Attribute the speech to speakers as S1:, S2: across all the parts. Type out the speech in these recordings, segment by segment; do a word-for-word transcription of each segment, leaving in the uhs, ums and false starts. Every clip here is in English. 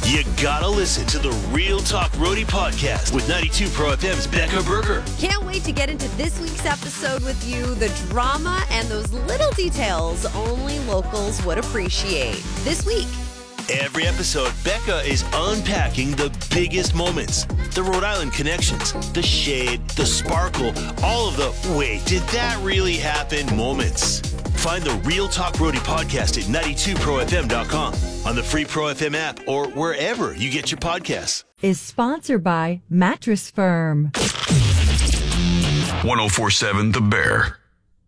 S1: You gotta listen to the Real Talk Roadie podcast with ninety-two Pro F M's Becca Berger.
S2: Can't wait to get into this week's episode with you. The drama and those little details only locals would appreciate. This week.
S1: Every episode, Becca is unpacking the biggest moments, the Rhode Island connections, the shade, the sparkle, all of the wait, did that really happen moments. Find the Real Talk Roadie podcast at ninety-two pro f m dot com, on the free Pro F M app, or wherever you get your podcasts.
S3: Is sponsored by Mattress Firm.
S4: one oh four point seven The Bear.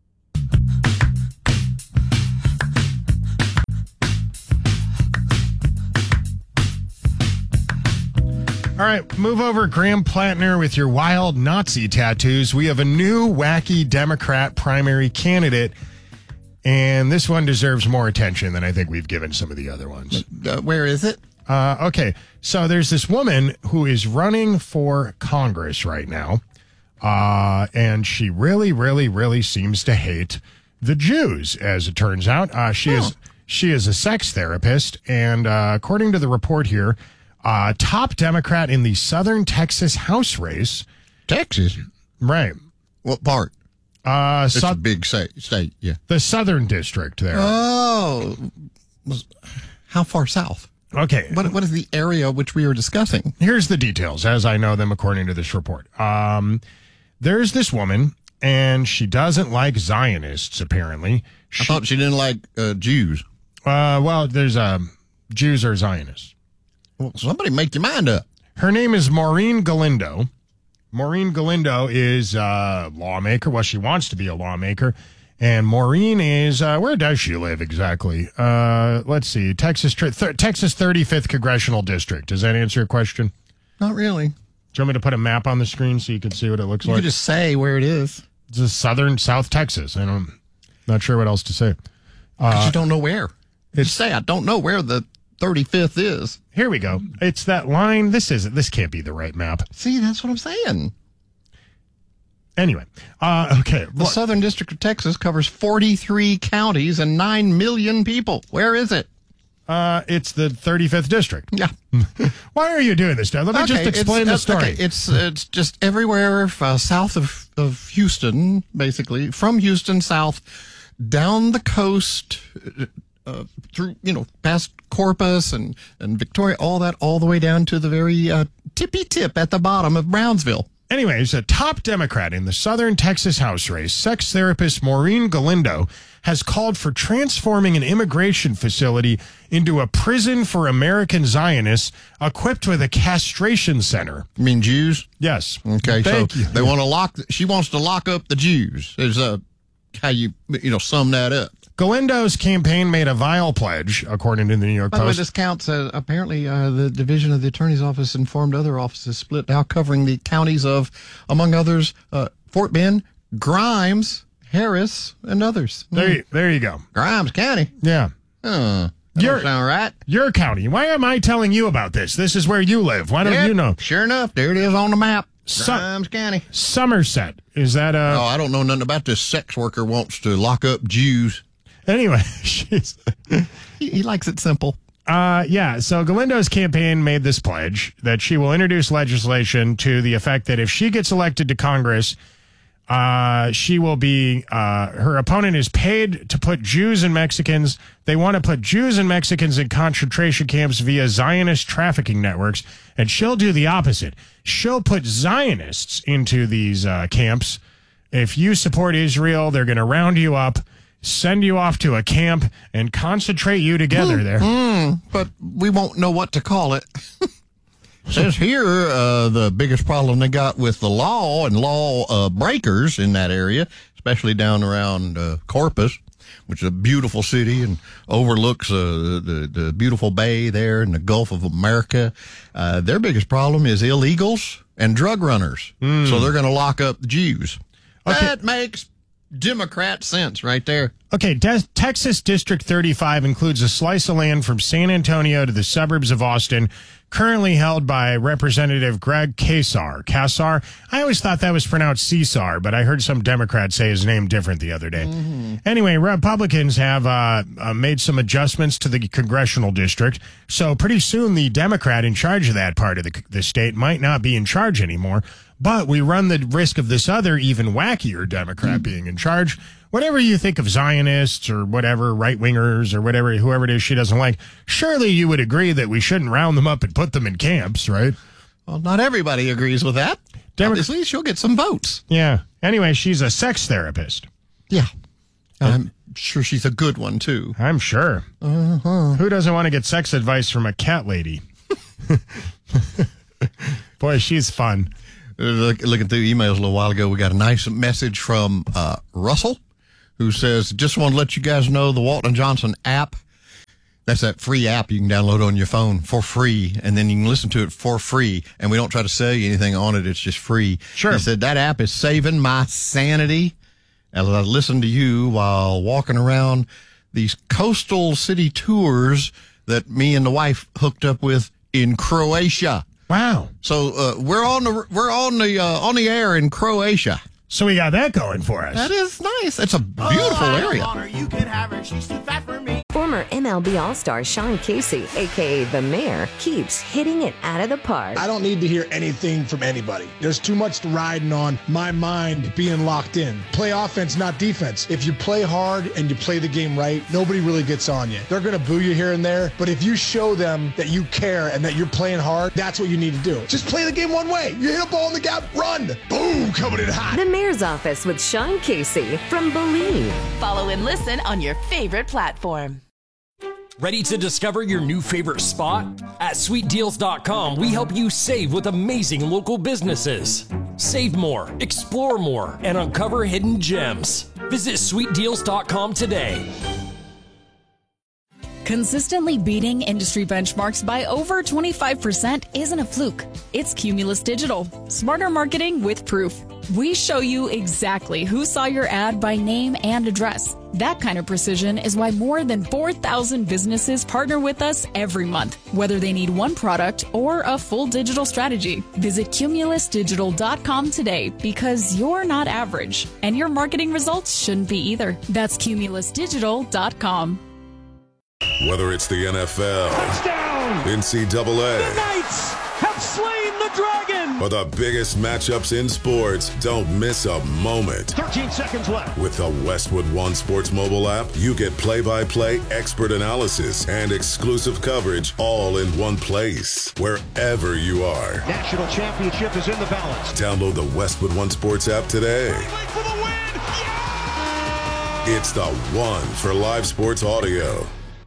S5: All right, move over, Graham Plattner, with your wild Nazi tattoos. We have a new wacky Democrat primary candidate, and this one deserves more attention than I think we've given some of the other ones.
S6: Uh, where is it?
S5: Uh, okay, so there's this woman who is running for Congress right now, uh, and she really, really, really seems to hate the Jews, as it turns out. Uh, she
S6: Oh.
S5: is she is a sex therapist, and uh, according to the report here, Uh, top Democrat in the Southern Texas House race.
S6: Texas?
S5: Right.
S6: What part?
S5: Uh,
S6: It's
S5: so-
S6: a big state, state, yeah.
S5: the Southern District there.
S6: Oh. Was- How far south?
S5: Okay.
S6: What What is the area which we are discussing?
S5: Here's the details, as I know them according to this report. Um, there's this woman, and she doesn't like Zionists, apparently. She,
S6: I thought she didn't like uh, Jews.
S5: uh, well, there's um, Jews or Zionists.
S6: Well, somebody make your mind up.
S5: Her name is Maureen Galindo. Maureen Galindo is a lawmaker. Well, she wants to be a lawmaker. And Maureen is, uh, where does she live exactly? Uh, let's see, Texas th- Texas thirty-fifth Congressional District. Does that answer your question?
S6: Not really.
S5: Do you want me to put a map on the screen so you can see what it looks
S6: You
S5: like?
S6: could just say where it is.
S5: It's a southern South Texas. I don't, not sure what else to say.
S6: Because you don't know where.
S5: it's-
S6: Just say, I don't know where the thirty-fifth is.
S5: Here we go. It's that line. This isn't, this can't be the right map.
S6: See, that's what I'm saying.
S5: Anyway, uh, okay.
S6: The
S5: Look,
S6: Southern District of Texas covers forty-three counties and nine million people. Where is it?
S5: uh, it's the thirty-fifth District.
S6: Yeah.
S5: Why are you doing this, Dad? Let me just
S6: Okay,
S5: explain
S6: it's-
S5: the
S6: uh,
S5: story.
S6: Okay, it's it's just everywhere uh, south of, of Houston, basically, from Houston south, down the coast, uh, through, you know, past Corpus and, and Victoria, all that, all the way down to the very uh, tippy tip at the bottom of Brownsville.
S5: Anyways, a top Democrat in the Southern Texas House race, sex therapist Maureen Galindo, has called for transforming an immigration facility into a prison for American Zionists equipped with a castration center.
S6: You mean Jews?
S5: Yes.
S6: Okay,
S5: Thank
S6: so
S5: you.
S6: they want to lock, she wants to lock up the Jews. Is uh, how you, you know, sum that up.
S5: Galindo's campaign made a vile pledge, according to the New York
S6: By the way,
S5: Post.
S6: this counts. Uh, apparently, uh, the Division of the Attorney's Office informed other offices split now covering the counties of, among others, uh, Fort Bend, Grimes, Harris, and others.
S5: There, you, there you go.
S6: Grimes County.
S5: Yeah.
S6: Huh. That
S5: You're-
S6: don't sound right.
S5: Your county. Why am I telling you about this? This is where you live. Why don't
S6: Yep,
S5: you know?
S6: Sure enough, there it is on the map.
S5: So-
S6: Grimes County.
S5: Somerset. Is that a...
S6: Oh, I don't know nothing about this sex worker wants to lock up Jews.
S5: Anyway, she's...
S6: He, he likes it simple.
S5: Uh, yeah, so Galindo's campaign made this pledge that she will introduce legislation to the effect that if she gets elected to Congress, uh, she will be, uh, her opponent is paid to put Jews and Mexicans, they want to put Jews and Mexicans in concentration camps via Zionist trafficking networks, and she'll do the opposite. She'll put Zionists into these uh, camps. If you support Israel, they're going to round you up, send you off to a camp, and concentrate you together there.
S6: But we won't know what to call it. Says here, uh, the biggest problem they got with the law and law uh, breakers in that area, especially down around uh, Corpus, which is a beautiful city and overlooks uh, the, the beautiful bay there in the Gulf of America. Uh, their biggest problem is illegals and drug runners. So they're going to lock up the Jews.
S5: Okay.
S6: That makes Democrat sense right there.
S5: Okay, De- Texas District thirty-five includes a slice of land from San Antonio to the suburbs of Austin, currently held by Representative Greg Casar. Casar? I always thought that was pronounced Cesar, but I heard some Democrats say his name different the other day. Mm-hmm. Anyway, Republicans have uh, uh, made some adjustments to the congressional district, so pretty soon the Democrat in charge of that part of the, the state might not be in charge anymore, but we run the risk of this other, even wackier Democrat mm-hmm. being in charge. Whatever you think of Zionists or whatever, right-wingers or whatever, whoever it is she doesn't like, surely you would agree that we shouldn't round them up and put them in camps, right?
S6: Well, not everybody agrees with that. Demo- Obviously, she'll get some votes.
S5: Yeah. Anyway, she's a sex therapist.
S6: Yeah. I'm sure she's a good one, too.
S5: I'm sure. Uh-huh. Who doesn't want to get sex advice from a cat lady? Boy, she's fun.
S6: Look, looking through emails a little while ago, we got a nice message from uh, Russell, who says, just want to let you guys know the Walton Johnson app. That's that free app you can download on your phone for free, and then you can listen to it for free, and we don't try to sell you anything on it. It's just free.
S5: Sure.
S6: He said, that app is saving my sanity as I listen to you while walking around these coastal city tours that me and the wife hooked up with in Croatia.
S5: Wow.
S6: So uh, we're on the we're on the uh, on the air in Croatia.
S5: So we got that going for us.
S6: That is nice. It's a beautiful
S7: oh,
S6: area.
S7: Her. You can have her. She's too fat for me.
S8: Former M L B All-Star Sean Casey, a k a. The Mayor, keeps hitting it out of the park.
S9: I don't need to hear anything from anybody. There's too much riding on my mind being locked in. Play offense, not defense. If you play hard and you play the game right, nobody really gets on you. They're going to boo you here and there, but if you show them that you care and that you're playing hard, that's what you need to do. Just play the game one way. You hit a ball in the gap, run. Boom, coming in hot.
S8: The Mayor's Office with Sean Casey from Believe.
S10: Follow and listen on your favorite platform.
S11: Ready to discover your new favorite spot? At sweet deals dot com, we help you save with amazing local businesses. Save more, explore more, and uncover hidden gems. Visit sweet deals dot com today.
S12: Consistently beating industry benchmarks by over twenty-five percent isn't a fluke. It's Cumulus Digital. Smarter marketing with proof. We show you exactly who saw your ad by name and address. That kind of precision is why more than four thousand businesses partner with us every month, whether they need one product or a full digital strategy. Visit cumulus digital dot com today because you're not average, and your marketing results shouldn't be either. That's cumulus digital dot com.
S13: Whether it's the N F L,
S14: touchdown,
S13: N C double A,
S14: the Knights have slain the dragon,
S13: or the biggest matchups in sports, don't miss a moment.
S14: thirteen seconds left.
S13: With the Westwood One Sports mobile app, you get play-by-play, expert analysis, and exclusive coverage all in one place, wherever you are.
S14: National championship is in the balance.
S13: Download the Westwood One Sports app today.
S14: For the win. Yeah!
S13: It's the one for live sports audio.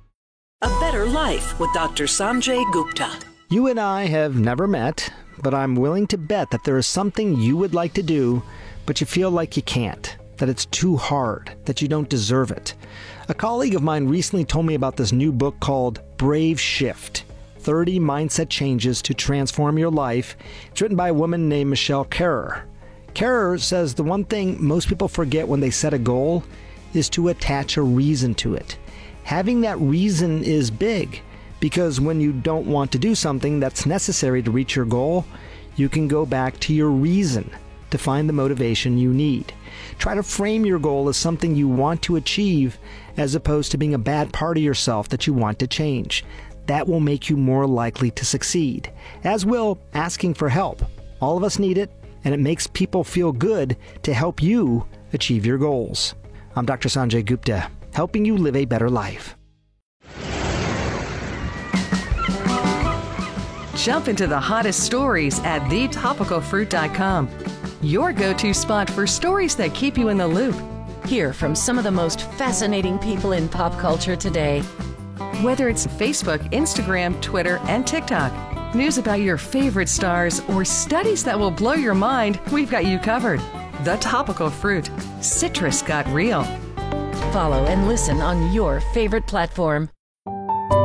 S15: A Better Life with Doctor Sanjay Gupta.
S16: You and I have never met, but I'm willing to bet that there is something you would like to do, but you feel like you can't, that it's too hard, that you don't deserve it. A colleague of mine recently told me about this new book called Brave Shift, thirty Mindset Changes to Transform Your Life. It's written by a woman named Michelle Carrer. Carrer says the one thing most people forget when they set a goal is to attach a reason to it. Having that reason is big, because when you don't want to do something that's necessary to reach your goal, you can go back to your reason to find the motivation you need. Try to frame your goal as something you want to achieve as opposed to being a bad part of yourself that you want to change. That will make you more likely to succeed, as will asking for help. All of us need it, and it makes people feel good to help you achieve your goals. I'm Doctor Sanjay Gupta, helping you live a better life.
S17: Jump into the hottest stories at the topical fruit dot com. Your go-to spot for stories that keep you in the loop.
S10: Hear from some of the most fascinating people in pop culture today.
S17: Whether it's Facebook, Instagram, Twitter, and TikTok, news about your favorite stars, or studies that will blow your mind, we've got you covered. The Topical Fruit. Citrus got real.
S10: Follow and listen on your favorite platform.